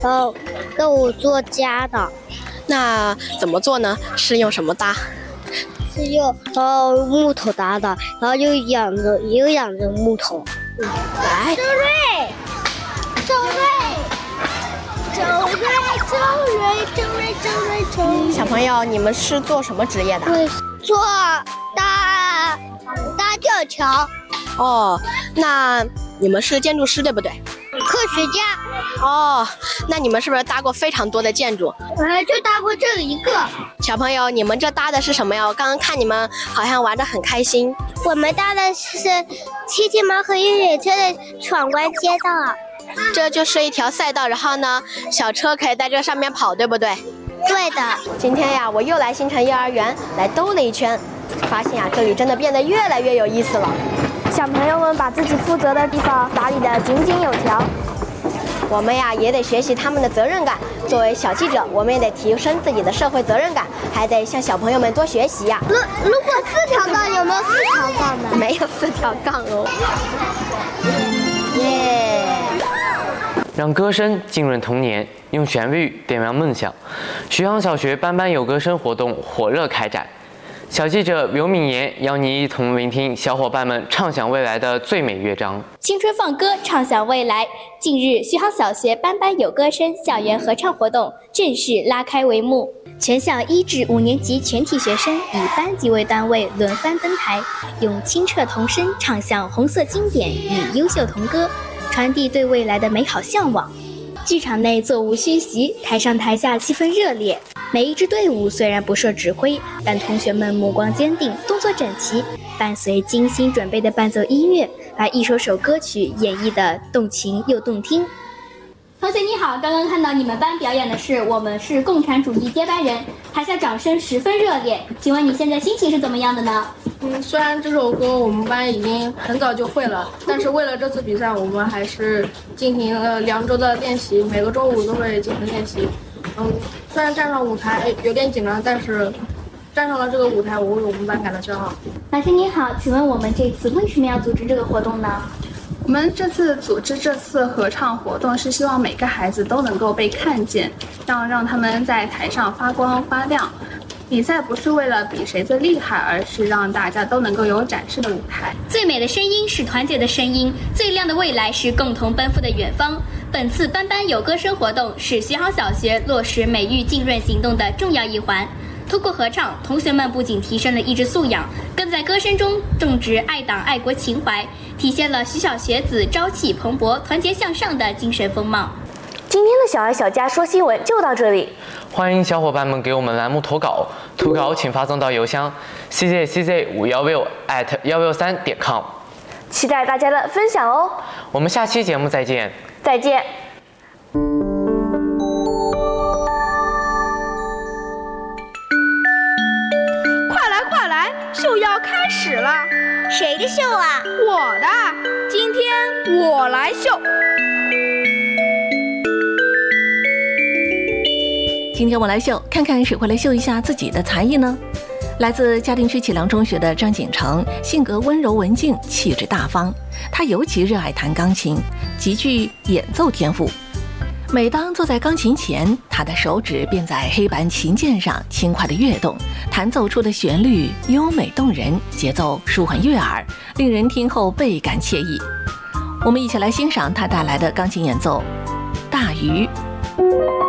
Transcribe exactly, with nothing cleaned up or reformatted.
呃，给我做家的。 那怎么做呢？是用什么搭？ 是用呃木头搭的，然后又养着又养着木头。 嗯、来， 周瑞，周瑞，周瑞，周瑞，周瑞，周瑞，周瑞。 小朋友，你们是做什么职业的？ 做搭搭吊桥。 哦，那你们是建筑师对不对？ 科学家。 哦，那你们是不是搭过非常多的建筑？ 呃，就搭过这一个。 小朋友，你们这搭的是什么呀？我刚刚看你们好像玩得很开心。 我们搭的是七匹马和越野车的闯关街道。 这就是一条赛道，然后呢，小车可以在这上面跑，对不对？ 对的。 今天呀，我又来新城幼儿园来兜了一圈，发现呀，这里真的变得越来越有意思了。 小朋友们把自己负责的地方打理得井井有条。 我们呀也得学习他们的责任感。作为小记者，我们也得提升自己的社会责任感，还得向小朋友们多学习呀。 如如果四条杠，有没有四条杠呢？ 没有四条杠哦。耶！ 让歌声浸润童年，用旋律点亮梦想。徐航小学班班有歌声活动火热开展。小记者刘敏妍邀你一同聆听小伙伴们畅想未来的最美乐章。 青春放歌，畅想未来。近日，徐航小学班班有歌声校园合唱活动正式拉开帷幕。全校一至五年级全体学生以班级为单位轮番登台，用清澈童声唱响红色经典与优秀童歌，传递对未来的美好向往。剧场内座无虚席，台上台下气氛热烈。每一支队伍虽然不设指挥，但同学们目光坚定，动作整齐，伴随精心准备的伴奏音乐，把一首首歌曲演绎得动情又动听。 同学你好，刚刚看到你们班表演的是《我们是共产主义接班人》，台下掌声十分热烈，请问你现在心情是怎么样的呢？ 嗯，虽然这首歌我们班已经很早就会了，但是为了这次比赛，我们还是进行了两周的练习，每个周五都会进行练习。嗯，虽然站上舞台有点紧张，但是站上了这个舞台，我为我们班感到骄傲。 老师你好，请问我们这次为什么要组织这个活动呢？ 我们这次组织这次合唱活动是希望每个孩子都能够被看见，让让他们在台上发光发亮。比赛不是为了比谁最厉害，而是让大家都能够有展示的舞台。 最美的声音是团结的声音，最亮的未来是共同奔赴的远方。本次班班有歌声活动是徐航小学落实美育浸润行动的重要一环。通过合唱，同学们不仅提升了意志素养，更在歌声中种植爱党爱国情怀，体现了徐小学子朝气蓬勃、团结向上的精神风貌。 今天的小爱小家说新闻就到这里， 欢迎小伙伴们给我们栏目投稿，投稿请发送到邮箱 c z c z 五一六 at 一六三点 com， 期待大家的分享哦。 我们下期节目再见。 再见。 快来快来，秀要开始了。 谁的秀啊？ 我的，今天我来秀。 今天我来秀，看看谁会来秀一下自己的才艺呢？来自嘉定区启良中学的张景成，性格温柔文静，气质大方。他尤其热爱弹钢琴，极具演奏天赋。每当坐在钢琴前，他的手指便在黑白琴键上轻快地跃动，弹奏出的旋律优美动人，节奏舒缓悦耳，令人听后倍感惬意。我们一起来欣赏他带来的钢琴演奏《大鱼》。